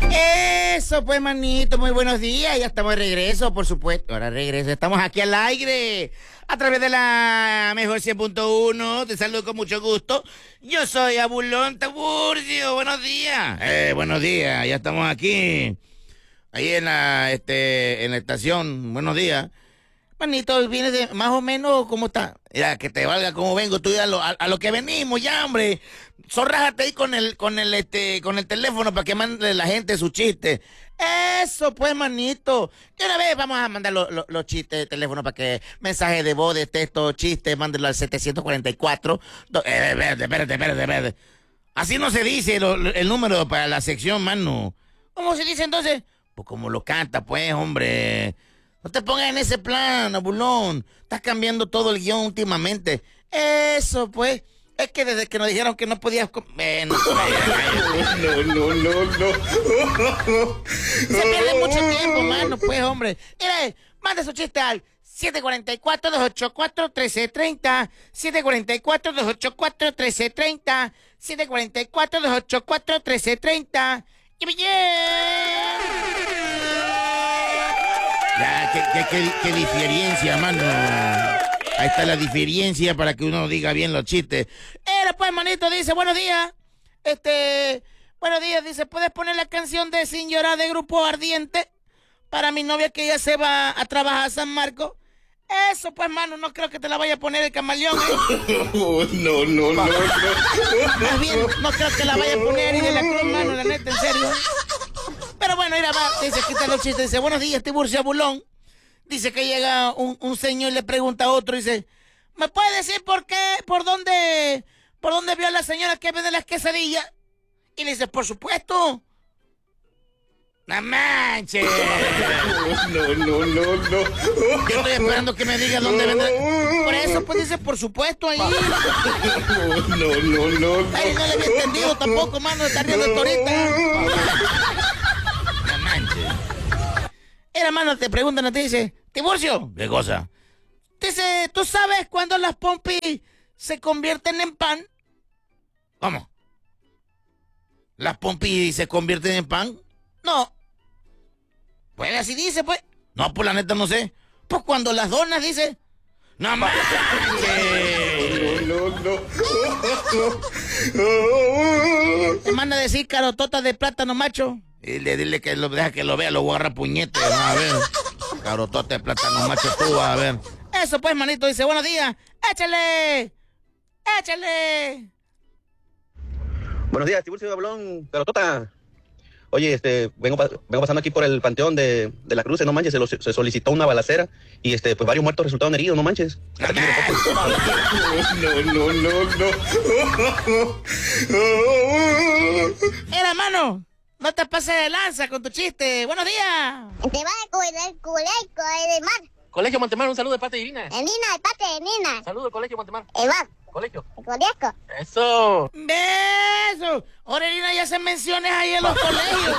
Eso pues, manito, muy buenos días. Ya estamos de regreso, por supuesto. Ahora regreso, estamos aquí al aire a través de la mejor 100.1. Te saludo con mucho gusto. Yo soy Abulón Tiburcio. Buenos días. Buenos días, ya estamos aquí. Ahí en la estación. Buenos días. Manito, vienes de más o menos, ¿cómo está? Ya, que te valga cómo vengo, tú ya a lo que venimos ya, hombre. Zorrájate ahí con el teléfono para que mande la gente sus chistes. Eso, pues, manito. De una vez vamos a mandar los chistes de teléfono para que mensaje de voz, de texto, chistes, mándenlo al 744. Espérate. Así no se dice el número para la sección, mano. ¿Cómo se dice entonces? Pues como lo canta, pues, hombre. No te pongas en ese plan, Abulón. Estás cambiando todo el guión últimamente. Eso, pues. Es que desde que nos dijeron que no podías... No. Se pierde mucho tiempo, mano, pues, hombre. Mira, manda su chiste al 744-284-1330. 744-284-1330. 744-284-1330. ¡Y bien! Ya, qué diferencia, mano. Ahí está la diferencia para que uno diga bien los chistes. Pues, manito, dice, buenos días. Buenos días, dice, ¿puedes poner la canción de Sin Llorar de Grupo Ardiente? Para mi novia que ya se va a trabajar a San Marcos. Eso, pues, mano, no creo que te la vaya a poner el camaleón, No. Más bien, no creo que la vaya a poner y de la cruz, mano, la neta, en serio. Pero bueno, mira, va, dice, aquí están los chistes. Dice, buenos días, Tiburcio Abulón. Dice que llega un señor y le pregunta a otro, dice, ¿me puede decir por dónde vio a la señora que vende las quesadillas? Y le dice, por supuesto. ¡No manches! No. Yo estoy esperando que me diga dónde vende. Por eso, pues dice, por supuesto, ahí. No. Ay, no le había entendido tampoco, mano, está riendo el torito. ¡No manches! Hermano, te preguntan a ti, dice, Tiburcio. ¿Qué cosa? Dice, ¿tú sabes cuándo las pompis se convierten en pan? ¿Cómo? ¿Las pompis se convierten en pan? No. Pues así dice, pues. No, pues la neta no sé. Pues cuando las donas, dice. ¡No manches! No. Te manda a decir carotota de plátano, macho. Y dile que deja que lo vea, lo guarra puñete. A ver. Carotota de plátano, macho, tú, a ver. Eso pues, manito, dice, buenos días. ¡Échale! Buenos días, Tiburcio Abulón, Carotota. Oye, vengo pasando aquí por el panteón de la Cruz, no manches, se solicitó una balacera y pues varios muertos resultaron heridos, no manches. No. Hermano, no te pases de lanza con tu chiste. Buenos días. Te va a cuidar el colegio de mar. Colegio Montemar, un saludo de parte de Irina. De parte de Nina. Saludo, Colegio Montemar. Mar. Colegio. El colegio. Eso. ¡Beso! Ahora, Irina, ya hacen menciones ahí en los colegios.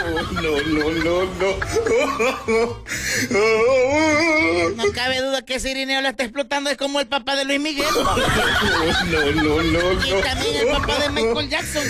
No. No cabe duda que ese Irineo la está explotando, es como el papá de Luis Miguel. No. Y también el papá de Michael Jackson.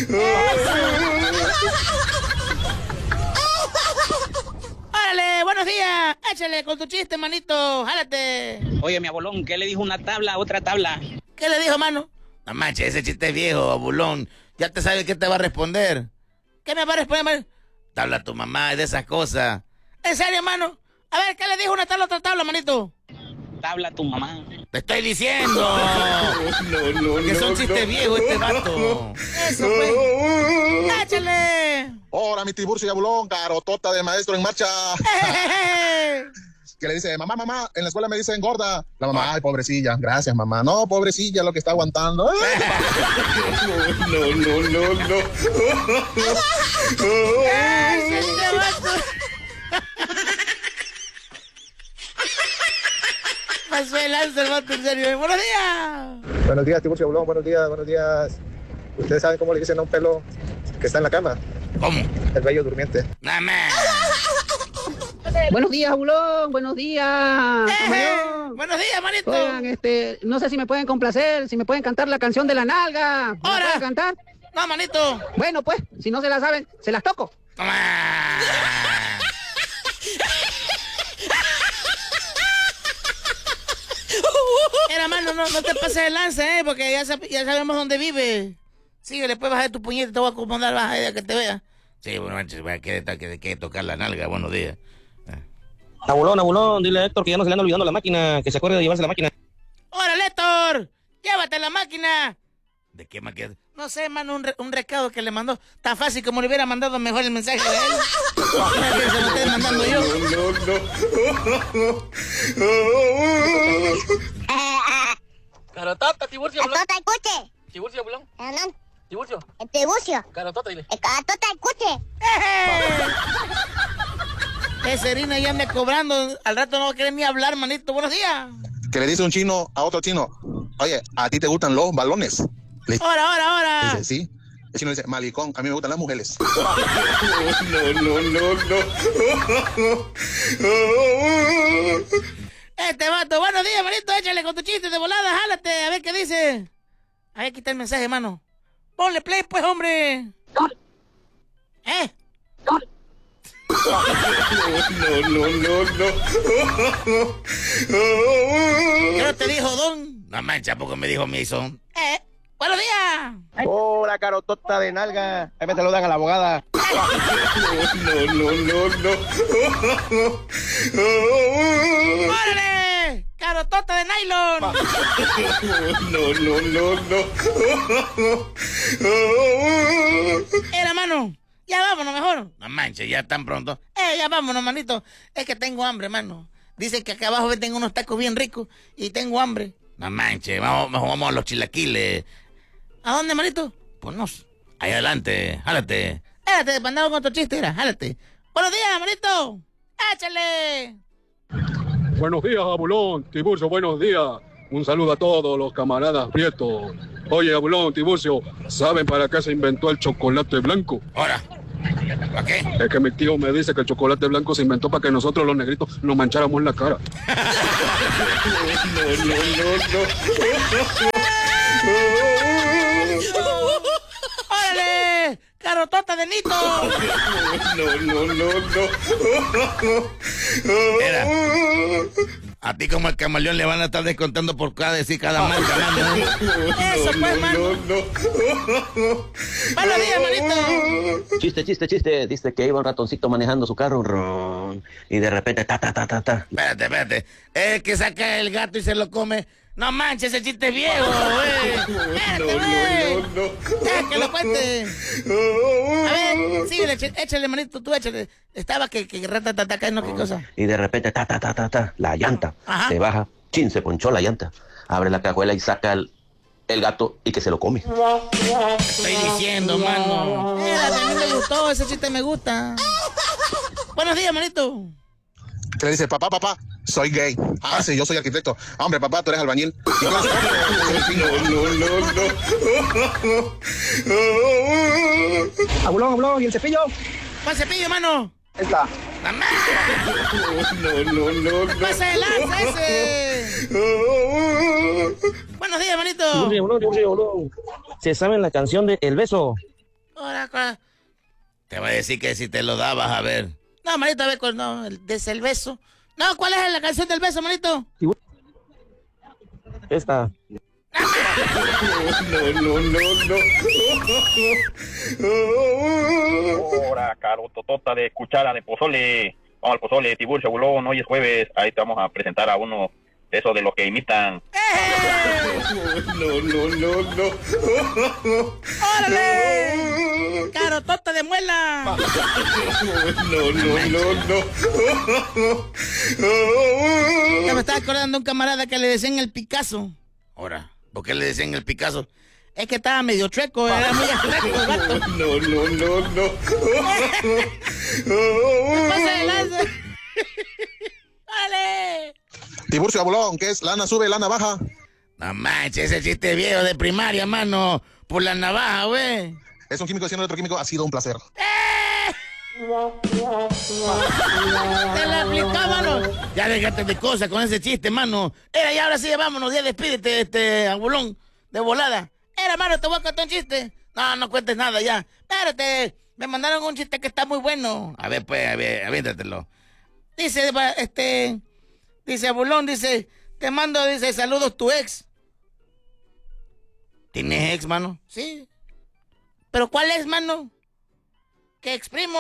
¡Órale! ¡Buenos días! Échale con tu chiste, manito. ¡Jálate! Oye, mi Abulón, ¿qué le dijo una tabla a otra tabla? ¿Qué le dijo, mano? No manches, ese chiste es viejo, Abulón. Ya te sabes qué te va a responder. ¿Qué me va a responder, mano? Tabla a tu mamá, es de esas cosas. ¿En serio, mano? A ver, ¿qué le dijo una tabla a otra tabla, manito? Tabla a tu mamá. ¡Te estoy diciendo! No. Que son chistes viejos este vato. Eso, pues. ¡Échale! Hola, mi Tiburcio y Abulón, Carotota de maestro en marcha. Que le dice, mamá, en la escuela me dicen gorda. La mamá, ay, pobrecilla. Gracias, mamá. No, pobrecilla, lo que está aguantando. No. ¡Este vato! Pasó el lanza el vato, en serio. ¡Buenos días! Buenos días, Tiburcio y Abulón, buenos días. ¿Ustedes saben cómo le dicen a un pelo que está en la cama? ¿Cómo? El bello durmiente. ¡No, man! Buenos días, Abulón, buenos días. Buenos días, manito. Oigan, no sé si me pueden complacer, si me pueden cantar la canción de la nalga. ¿Me la ¡Ahora! pueden cantar? No, manito. Bueno, pues, si no se la saben, se las toco. Toma. Mira, mano, no te pases de lanza, porque ya sabemos dónde vive. Síguele, puedes bajar tu puñete, te voy a acomodar, baja ella que te vea. Sí, bueno, manches, que tocar la nalga, buenos días. Abulón, dile a Héctor que ya no se le anda olvidando la máquina, que se acuerde de llevarse la máquina. ¡Órale, Héctor! ¡Llévate la máquina! ¿De qué máquina? No sé, mano, un recado que le mandó. Tan fácil como le hubiera mandado mejor el mensaje de él. Que se lo estoy mandando yo. Carotota, Tiburcio, Bulón. Carotota, escuche. Tiburcio, Bulón. Hernán, Tiburcio. el Tiburcio. Carotota, dile. El Carotota, escuche. Ese Irina ya anda cobrando. Al rato no va a querer ni hablar, manito. Buenos días. Que le dice un chino a otro chino, oye, ¿a ti te gustan los balones? Ahora. Dice, sí. El chino dice, malicón, a mí me gustan las mujeres. No. Este vato, buenos días, manito. Échale con tu chiste de volada, jálate. A ver qué dice. A ver, aquí está el mensaje, mano. Ponle play, pues, hombre. ¿Qué no te dijo, Don? No mancha, poco me dijo Mason. ¡Buenos días! Hola, carotota de nalga. Ahí me saludan a la abogada. ¡Órale! ¡Carotota de nylon! Era, mano. Ya vámonos mejor. No manches, ya tan pronto. Ya vámonos, manito. Es que tengo hambre, mano. Dicen que acá abajo venden unos tacos bien ricos y tengo hambre. No manches, vamos a los chilaquiles. ¿A dónde, manito? Ponnos. Ahí adelante, jálate. Jálate, mandado con tu chiste, jálate. Buenos días, manito. Échale. Buenos días, Abulón, Tiburcio, buenos días. Un saludo a todos los camaradas prietos. Oye, Abulón, Tiburcio, ¿saben para qué se inventó el chocolate blanco? Ahora, ¿para qué? Es que mi tío me dice que el chocolate blanco se inventó para que nosotros los negritos nos mancháramos la cara. ¡Órale! ¡Carotota de Nito! Mira, a ti como el camaleón le van a estar descontando por cada decir cada marca, mano. Eso pues, mano. ¡Buenos días, manito! Chiste. Dice que iba un ratoncito manejando su carro ron, y de repente ta. Espérate. Es que saca el gato y se lo come. No manches, ese chiste es viejo, güey. Ya, que lo cuente. A ver, síguele, échale, manito, tú échale. Estaba que ratatata, no, qué cosa. Y de repente ta, la llanta. Ajá. Se baja, se ponchó la llanta. Abre la cajuela y saca el gato y que se lo come. Estoy diciendo, mano. A mí me gustó, ese chiste me gusta. Buenos días, manito. Que le dice, papá, soy gay. Ah, sí, yo soy arquitecto. Hombre, papá, tú eres albañil. Abulón, ¿y el cepillo? ¿Cuál cepillo, mano? Está. ¡Mamá! ¡Pasa el lanza ese! Buenos días, manito. Abulón. ¿Se saben la canción de El Beso? Ahora. Te voy a decir que si te lo dabas, a ver. No, manito, a ver, no, desde el beso. No, ¿cuál es la canción del beso, manito? Esta. Ahora, carototota de cuchara de pozole. Vamos al pozole, Tiburcio, Abulón, hoy es jueves. Ahí te vamos a presentar a uno de esos de los que imitan. ¡Órale! ¡Carotota de muela! Ya me estaba acordando de un camarada que le decían el Picasso. Ahora, ¿por qué le decían el Picasso? Es que estaba medio chueco, era muy chueco el vato. ¿Qué pasa de lanza? ¡Vale! Tiburcio, Abulón, ¿qué es? Lana sube, lana baja. No manches, ese chiste viejo de primaria, mano. Por la navaja, güey. Es un químico diciendo otro químico, ha sido un placer. Te la aplicaba, mano. Ya déjate de cosas con ese chiste, mano. Y ahora sí, vámonos, ya despídete, Abulón, de volada. Mano, te voy a contar un chiste. No cuentes nada ya. Espérate. Me mandaron un chiste que está muy bueno. A ver, pues, aviéntatelo. Dice, dice Abulón, dice, te mando, dice, saludos tu ex. ¿Tienes ex, mano? Sí. ¿Pero cuál es, mano? ¿Qué ex primo?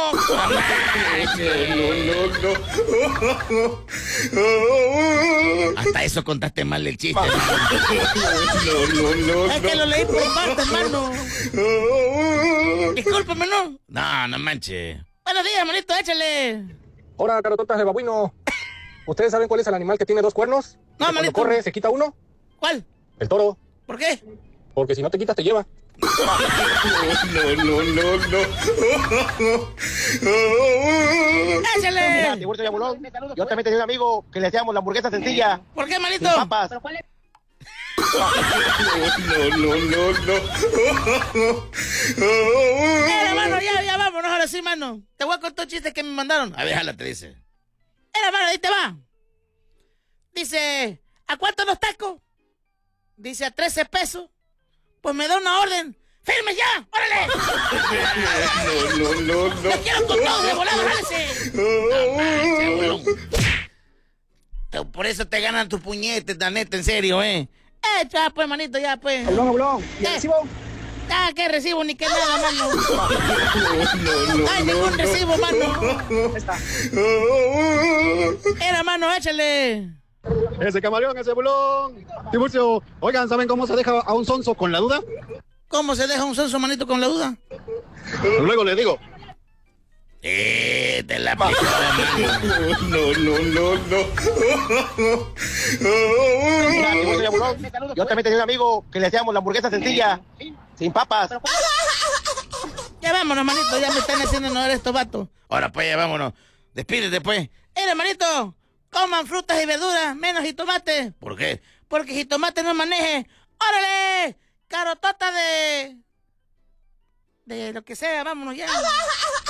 Hasta eso contaste mal el chiste. Es que lo leí por partes, mano. Discúlpame, ¿no? No manches. Buenos días, manito, échale. Hola, carototas de babuino. ¿Ustedes saben cuál es el animal que tiene dos cuernos? No, que manito. Cuando corre, se quita uno. ¿Cuál? El toro. ¿Por qué? Porque si no te quitas, te lleva. ¡Échale! Tiburcio y Abulón. Yo también tenía un amigo que le hacíamos la hamburguesa sencilla. ¿Por qué, manito? Sin papas. Mano, ya vámonos ahora sí, mano. Te voy a contar chistes que me mandaron. A ver, jálate, dice. Mano, ahí te va. Dice, ¿a cuánto los tacos? Dice, a 13 pesos. Pues me da una orden. ¡Firme ya! ¡Órale! ¡Lo quiero con todo de volado, jálese! Por eso te ganan tus puñetes, la neta, en serio, ya, pues, manito, ya, pues. Abulón, ¿y el recibo? Ah, ¿qué recibo? Ni que nada, mano. Ay, ningún recibo, mano. Mano, échale. Ese camaleón, ese Abulón. Tiburcio, oigan, ¿saben cómo se deja a un sonso con la duda? ¿Cómo se deja un sonso, manito, con la duda? Luego le digo. Te la aplicó, Tiburcio y Abulón. Yo también tenía un amigo que le hacíamos la hamburguesa sencilla. Sin papas. Ya vámonos, manito, ya me están haciendo enojar estos vatos. Ahora pues, ya vámonos. Despídete, pues. Manito, coman frutas y verduras, menos jitomate. ¿Por qué? Porque jitomate no maneje. ¡Órale! Carotota de lo que sea, vámonos ya.